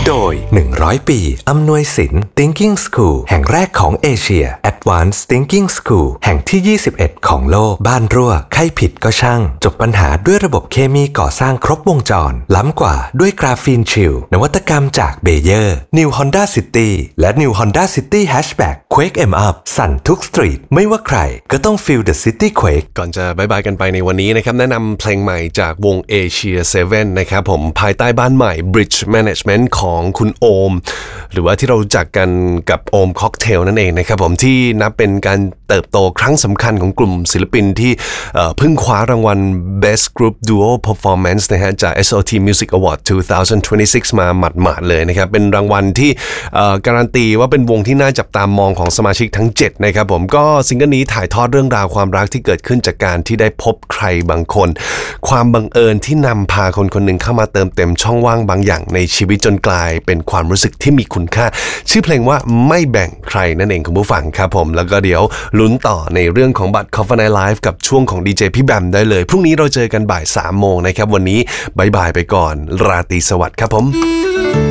โดย100 ปีอำนวยสิน Thinking School แห่งแรกของเอเชีย Advanced Thinking School แห่งที่21ของโลกบ้านรั่วไข้ผิดก็ช่างจบปัญหาด้วยระบบเคมีก่อสร้างครบวงจรล้ำกว่าด้วยกราฟีนชิลนวัตกรรมจากเบเยอร์ New Honda City และ New Honda City Hatchback Quake em up สั่นทุกสตรีทไม่ว่าใครก็ต้อง Feel the City Quake ก่อนจะบายบายกันไปในวันนี้นะครับแนะนำเพลงใหม่จากวง Asia 7 นะครับผมภายใต้บ้านใหม่ Bridge Management ของคุณโอมหรือว่าที่เรารู้จักกันกับโอมค็อกเทลนั่นเองนะครับผมที่นับเป็นการเติบโตครั้งสำคัญของกลุ่มศิลปินที่เพิ่งคว้ารางวัล Best Group Duo Performance นะฮะจาก SOT Music Award 2026 มาหมาดๆเลยนะครับเป็นรางวัลที่การันตีว่าเป็นวงที่น่าจับตามองของสมาชิกทั้ง7นะครับผมก็ซิงเกิลนี้ถ่ายทอดเรื่องราวความรักที่เกิดขึ้นจากการที่ได้พบใครบางคนความบังเอิญที่นำพาคนคนหนึ่งเข้ามาเติมเต็มช่องว่างบางอย่างในชีวิตจนกลายเป็นความรู้สึกที่มีคุณค่าชื่อเพลงว่าไม่แบ่งใครนั่นเองคุณผู้ฟังครับผมแล้วก็เดี๋ยวลุ้นต่อในเรื่องของบัตร Cover Night Live กับช่วงของดีเจพี่แบมได้เลยพรุ่งนี้เราเจอกันบ่าย 3 โมงนะครับวันนี้บายบายไปก่อนราตรีสวัสดิ์ครับผม